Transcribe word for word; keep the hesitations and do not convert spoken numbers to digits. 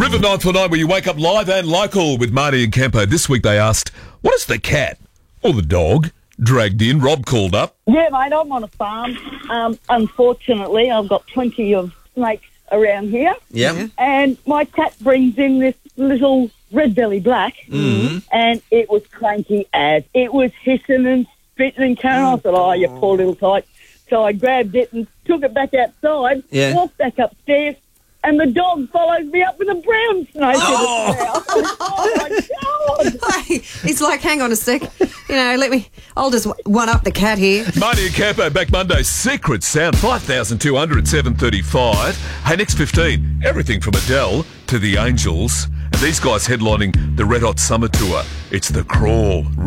Rhythm nine four nine, where you wake up live and local with Marty and Campo. This week they asked, what is the cat or the dog dragged in? Rob called up. Yeah, mate, I'm on a farm. Um, unfortunately, I've got plenty of snakes around here. Yeah. And my cat brings in this little red belly black, Mm-hmm. and it was cranky as. It was hissing and spitting and carrying on. I thought, oh, you poor little tyke. So I grabbed it and took it back outside, Yeah. walked back upstairs, and the dog follows me up with a brown snake Oh. in its mouth. Oh, my God. He's like, hang on a sec. You know, let me, I'll just one up the cat here. Marty and Campo back Monday. Secret Sound, five thousand two hundred at seven thirty-five. Hey, next fifteen, everything from Adele to the Angels. And these guys headlining the Red Hot Summer Tour. It's The Crawl.